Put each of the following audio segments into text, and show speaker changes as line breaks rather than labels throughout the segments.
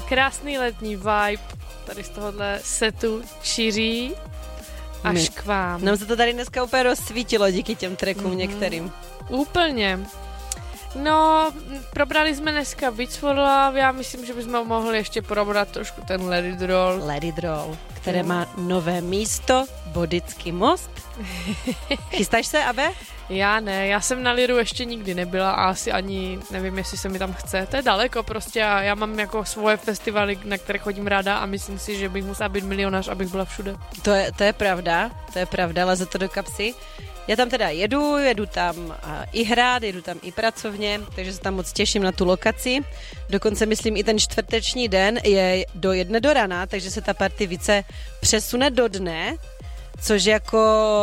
krásný letní vibe tady z tohohle setu čiří až k vám.
Nám se to tady dneska úplně rozsvítilo díky těm trackům některým.
Úplně. No, probrali jsme dneska Beats for Love, já myslím, že bychom mohli ještě probrat trošku ten Let It Roll.
Let It Roll, které má nové místo, Bodický most. Chystáš se, Abe?
Já ne, já jsem na Liru ještě nikdy nebyla a asi ani nevím, jestli se mi tam chce. To je daleko prostě a já mám jako svoje festivaly, na které chodím ráda a myslím si, že bych musela být milionář, abych byla všude.
To je pravda, leze to do kapsy. Já tam teda jedu tam i hrát, jedu tam i pracovně, takže se tam moc těším na tu lokaci. Dokonce myslím i ten čtvrteční den je do 1 do rána, takže se ta party více přesune do dne, což jako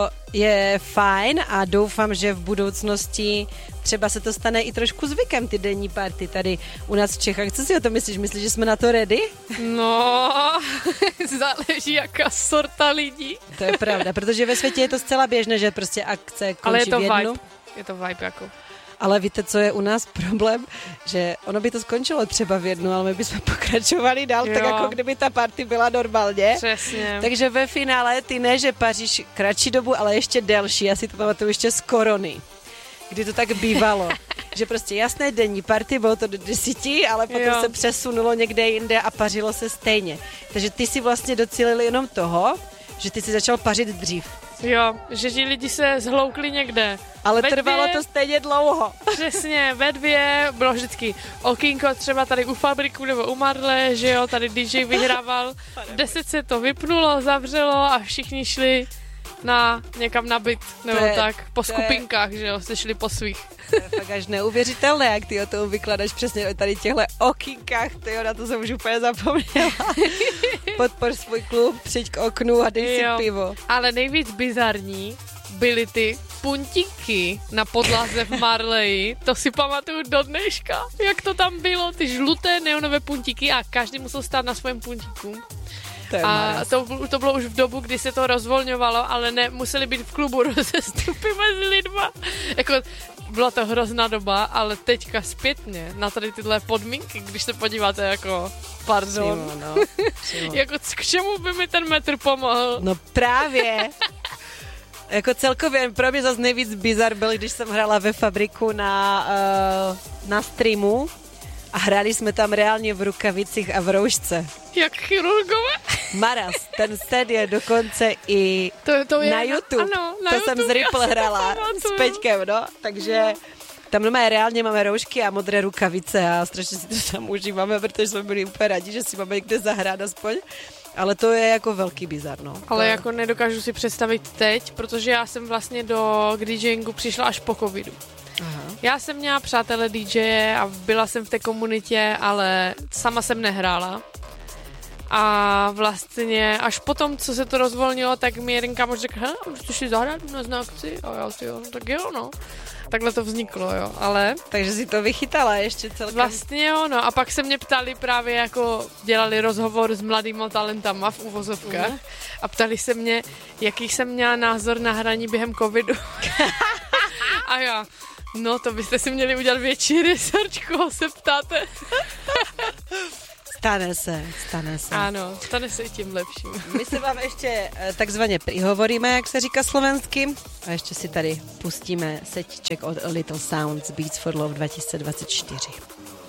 je fajn a doufám, že v budoucnosti třeba se to stane i trošku zvykem, ty denní party tady u nás v Čechách. Co si o tom myslíš? Myslíš, že jsme na to ready?
No, záleží jaká sorta lidí.
To je pravda, protože ve světě je to zcela běžné, že prostě akce končí
ale je to
v 1.
vibe. Je to vibe jako.
Ale víte, co je u nás problém? Že ono by to skončilo třeba v 1, ale my bychom pokračovali dál, tak jako kdyby ta party byla normálně.
Přesně.
Takže ve finále ty ne, že paříš kratší dobu, ale ještě delší. Já si to pamatuju ještě z korony, kdy to tak bývalo. Že prostě jasné denní party, bylo to do 10, ale potom se přesunulo někde jinde a pařilo se stejně. Takže ty si vlastně docílil jenom toho, že ty si začal pařit dřív.
Jo, že ti lidi se zhloukli někde.
Ale trvalo to stejně dlouho.
Přesně, ve 2 bylo vždycky okýnko třeba tady u Fabriku nebo u Marle, že jo, tady DJ vyhrával. V 10 se to vypnulo, zavřelo a všichni šli někam na byt, nebo po skupinkách, že jo, se šli po svých.
To je fakt až neuvěřitelné, jak ty o tom vykladaš přesně o tady těchto okýnkách, tyjo, na to jsem už úplně zapomněla. Podpor svůj klub, přijď k oknu a dej si pivo.
Ale nejvíc bizarní byly ty puntíky na podlaze v Marleji. To si pamatuju do dneška, jak to tam bylo, ty žluté neonové puntíky a každý musel stát na svém puntíku. A to bylo už v dobu, kdy se to rozvolňovalo, ale ne, museli být v klubu rozestupy mezi lidma. Jako, byla to hrozná doba, ale teďka zpětně na tady tyhle podmínky, když se podíváte jako, pardon, jako k čemu by mi ten metr pomohl?
No právě. Jako celkově pro mě zase nejvíc bizar byl, když jsem hrála ve Fabriku na streamu a hráli jsme tam reálně v rukavicích a v roušce.
Jak chirurgové?
Maras, ten set je dokonce i
to je
na YouTube.
Ano, na
to
YouTube,
jsem z Ripple hrála s Peťkem, no. Takže tam reálně máme roušky a modré rukavice a strašně si to tam užíváme, protože jsme byli úplně rádi, že si máme někde zahrát aspoň. Ale to je jako velký bizar, no.
Ale jako nedokážu si představit teď, protože já jsem vlastně k DJingu přišla až po covidu. Aha. Já jsem měla přátele DJe a byla jsem v té komunitě, ale sama jsem nehrála. A vlastně až potom, co se to rozvolnilo, tak mi jeden kámoš řekl, chceš si zahrát u nás na akci? A já si tak jo, no. Takhle to vzniklo, jo, ale...
Takže si to vychytala ještě celkem.
Vlastně jo, no. A pak se mě ptali právě, jako dělali rozhovor s mladýma talentama v uvozovkách a ptali se mě, jaký jsem měla názor na hraní během covidu. A já, no to byste si měli udělat větší research, koho se ptáte.
Stane se.
Ano, stane se i tím lepším.
My se vám ještě takzvaně prihovoríme, jak se říká slovensky. A ještě si tady pustíme setiček od A Little Sounds Beats for Love 2024.